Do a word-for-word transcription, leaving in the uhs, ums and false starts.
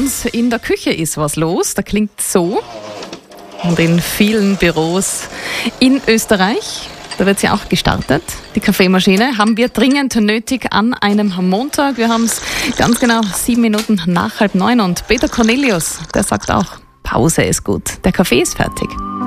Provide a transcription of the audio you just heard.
uns in der Küche ist was los. Da klingt so. Und in vielen Büros in Österreich, da wird sie auch gestartet. Die Kaffeemaschine haben wir dringend nötig an einem Montag. Wir haben es ganz genau sieben Minuten nach halb neun. Und Peter Cornelius, der sagt auch, Pause ist gut. Der Kaffee ist fertig.